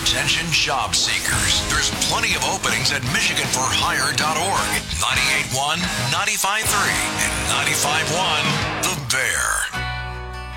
Attention job seekers. There's plenty of openings at MichiganForHire.org. 98.1, 95.3, and 95.1